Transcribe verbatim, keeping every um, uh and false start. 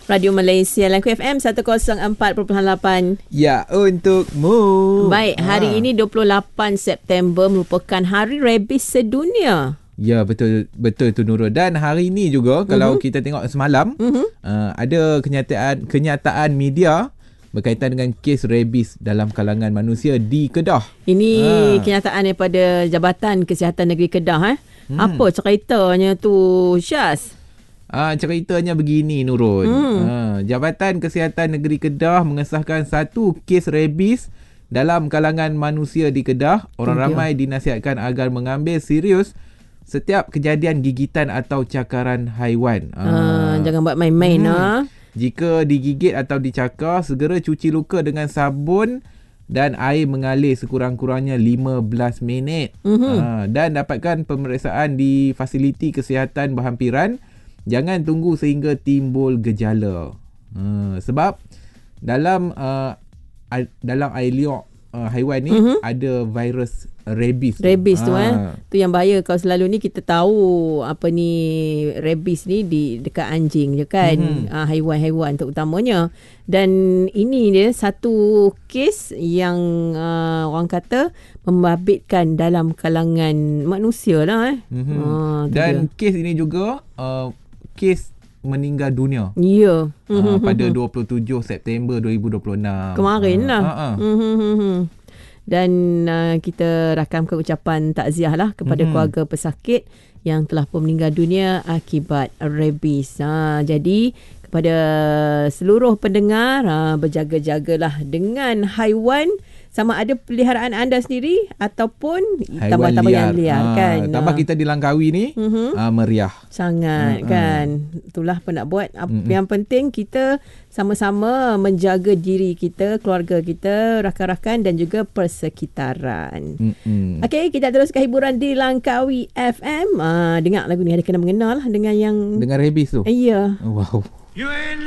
Radio Malaysia Langkawi F M seratus empat perpuluhan lapan. Ya, untukmu. Baik, hari ha. ini dua puluh lapan September merupakan Hari Rabies Sedunia. Ya, betul betul tu Nurul. Dan hari ini juga uh-huh. kalau kita tengok semalam uh-huh. uh, ada kenyataan kenyataan media berkaitan dengan kes rabies dalam kalangan manusia di Kedah. Ini ha. kenyataan daripada Jabatan Kesihatan Negeri Kedah eh. Hmm. Apa ceritanya tu, Syaz? Ah, ceritanya begini Nurul. Hmm. Ah, Jabatan Kesihatan Negeri Kedah mengesahkan satu kes rabies dalam kalangan manusia di Kedah. Orang Thank ramai you. dinasihatkan agar mengambil serius setiap kejadian gigitan atau cakaran haiwan. Ah, ah, jangan buat main-main. Hmm. Ah. Jika digigit atau dicakar, segera cuci luka dengan sabun dan air mengalir sekurang-kurangnya lima belas minit. Mm-hmm. Ah, dan dapatkan pemeriksaan di fasiliti kesihatan berhampiran. Jangan tunggu sehingga timbul gejala. Ah, sebab dalam uh, dalam air liur uh, haiwan ni mm-hmm. ada virus rabies. Rabies tu, tu ah. eh. Tu yang bahaya kalau selalu ni kita tahu apa ni rabies ni di dekat anjing je kan. Mm-hmm. Ah, haiwan-haiwan terutamanya. Dan ini dia satu kes yang uh, orang kata membabitkan dalam kalangan manusia lah eh. Mm-hmm. Ah, dan kes ini juga uh, kes meninggal dunia. Ya. Yeah. Uh, pada dua puluh tujuh September dua ribu dua puluh enam. Kemarin lah. Uh, uh, uh. Mm-hmm. Dan uh, kita rakamkan ucapan takziah lah kepada mm-hmm. keluarga pesakit yang telah pun meninggal dunia akibat rabies. Ha, jadi kepada seluruh pendengar, ha, berjaga-jagalah dengan haiwan, sama ada peliharaan anda sendiri ataupun tambah-tambah yang liar ha, kan. Tambah kita di Langkawi ni uh-huh. ha, meriah. Sangat uh-huh. kan. Itulah apa nak buat. Uh-huh. Yang penting kita sama-sama menjaga diri kita, keluarga kita, rakan-rakan dan juga persekitaran. Uh-huh. Okey, kita teruskan hiburan di Langkawi F M. Ha, dengar lagu ni, ada kena mengenal dengan yang... Dengan rabies tu? Ya. Wow.